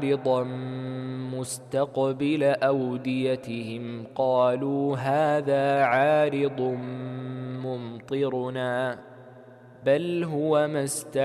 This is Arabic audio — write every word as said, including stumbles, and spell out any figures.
عارضا مستقبل أوديتهم قالوا هذا عارض ممطرنا بل هو ما استعجلتم